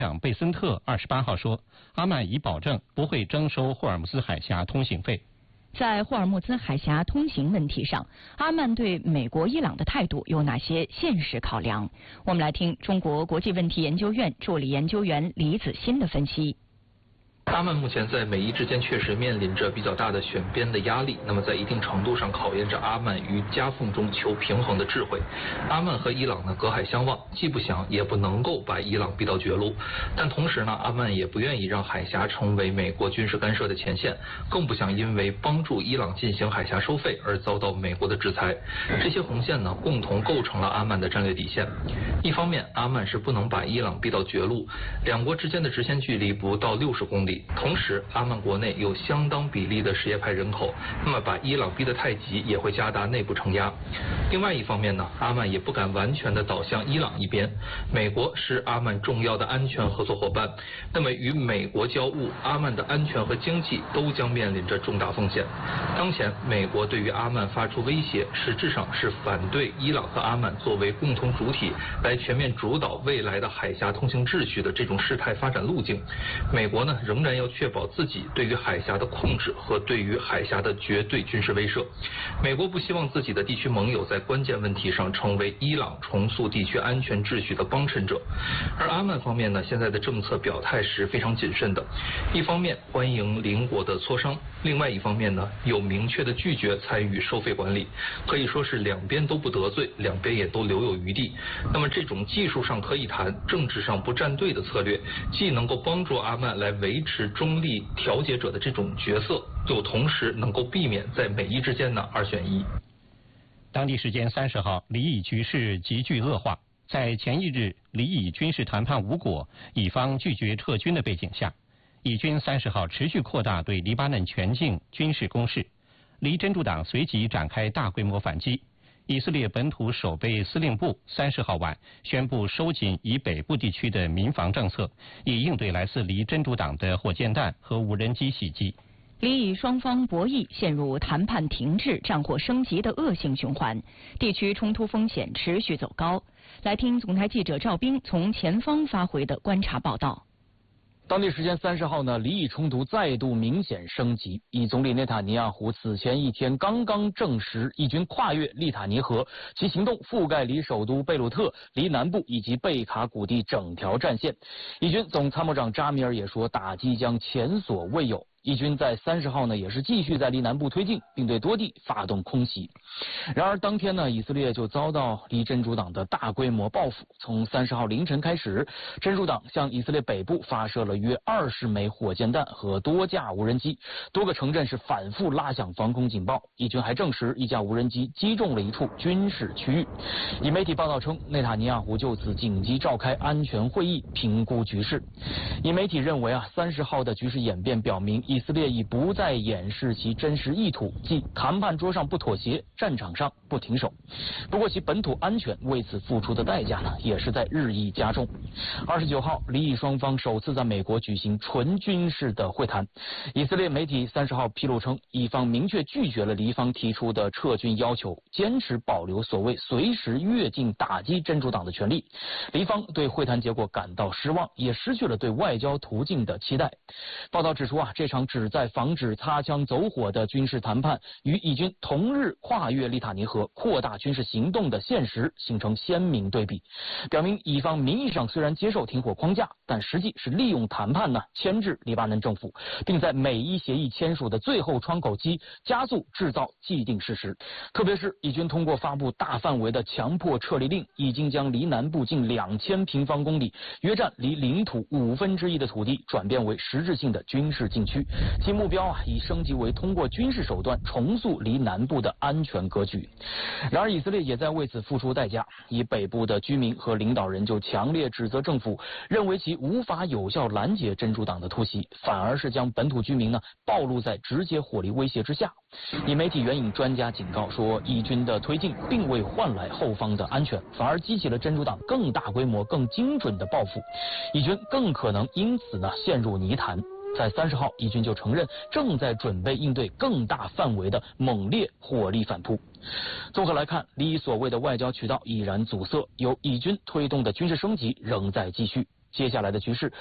长贝森特28号说，阿曼已保证不会征收霍尔木兹海峡通行费。 在霍尔木兹海峡通行问题上，阿曼对美国、伊朗的态度有哪些现实考量？我们来听中国国际问题研究院助理研究员李子欣的分析。 阿曼目前在美伊之间确实面临着比较大的选边的压力，那么在一定程度上考验着阿曼于夹缝中求平衡的智慧。阿曼和伊朗呢隔海相望，既不想也不能够把伊朗逼到绝路，但同时呢，阿曼也不愿意让海峡成为美国军事干涉的前线，更不想因为帮助伊朗进行海峡收费而遭到美国的制裁。这些红线呢，共同构成了阿曼的战略底线。一方面，阿曼是不能把伊朗逼到绝路，两国之间的直线距离不到60公里。同时，阿曼国内有相当比例的什叶派人口，那么把伊朗逼得太急，也会加大内部承压。另外一方面呢，阿曼也不敢完全的倒向伊朗一边。美国是阿曼重要的安全合作伙伴，那么与美国交恶，阿曼的安全和经济都将面临着重大风险。当前，美国对于阿曼发出威胁，实质上是反对伊朗和阿曼作为共同主体来全面主导未来的海峡通行秩序的这种事态发展路径。美国呢，仍然要确保自己对于海峡的控制和对于海峡的绝对军事威慑。美国不希望自己的地区盟友在关键问题上成为伊朗重塑地区安全秩序的帮衬者。而阿曼方面呢，现在的政策表态是非常谨慎的，一方面欢迎邻国的磋商，另外一方面呢，有明确的拒绝参与收费管理，可以说是两边都不得罪，两边也都留有余地。那么这种技术上可以谈，政治上不站队的策略，既能够帮助阿曼来维持中立调解者的这种角色，又同时能够避免在美伊之间的2选1。 当地时间30号，黎以局势急剧恶化。在前一日黎以军事谈判无果，以方拒绝撤军的背景下，以军30号持续扩大对黎巴嫩全境军事攻势。黎真主党随即展开大规模反击。以色列本土守备司令部30号晚宣布收紧以北部地区的民防政策，以应对来自黎真主党的火箭弹和无人机袭击。 黎以双方博弈陷入谈判停滞、战火升级的恶性循环，地区冲突风险持续走高。来听总台记者赵斌从前方发回的观察报道。 当地时间30号呢，黎以冲突再度明显升级。以总理内塔尼亚胡此前一天刚刚证实，以军跨越利塔尼河，其行动覆盖黎首都贝鲁特、黎南部以及贝卡谷地整条战线。以军总参谋长扎米尔也说，打击将前所未有。以军在30号呢，也是继续在黎南部推进，并对多地发动空袭。然而当天呢，以色列就遭到黎真主党的大规模报复。从30号凌晨开始，真主党向以色列北部发射了约20枚火箭弹和多架无人机，多个城镇是反复拉响防空警报。以军还证实，一架无人机击中了一处军事区域。以媒体报道称，内塔尼亚胡就此紧急召开安全会议，评估局势。以媒体认为30号的局势演变表明，以色列已不再掩饰其真实意图，即谈判桌上不妥协，战场上不停手。不过其本土安全为此付出的代价呢，也是在日益加重。29号，黎以双方首次在美国举行纯军事的会谈。以色列媒体30号披露称，以方明确拒绝了黎方提出的撤军要求，坚持保留所谓随时越境打击真主党的权利。黎方对会谈结果感到失望，也失去了对外交途径的期待。报道指出这场旨在防止擦枪走火的军事谈判与以军同日跨越利塔尼河、扩大军事行动的现实形成鲜明对比，表明以方名义上虽然接受停火框架，但实际是利用谈判牵制黎巴嫩政府，并在美伊协议签署的最后窗口期加速制造既定事实。特别是以军通过发布大范围的强迫撤离令，已经将黎南部近2000平方公里，约占黎领土1/5的土地转变为实质性的军事禁区，其目标已升级为通过军事手段重塑黎南部的安全格局。然而以色列也在为此付出代价，以北部的居民和领导人就强烈指责政府，认为其无法有效拦截真主党的突袭，反而是将本土居民暴露在直接火力威胁之下。以媒体援引专家警告说，以军的推进并未换来后方的安全，反而激起了真主党更大规模、更精准的报复，以军更可能因此陷入泥潭。在30号，以军就承认正在准备应对更大范围的猛烈火力反扑。综合来看，黎以所谓的外交渠道依然阻塞，由以军推动的军事升级仍在继续。 接下来的局势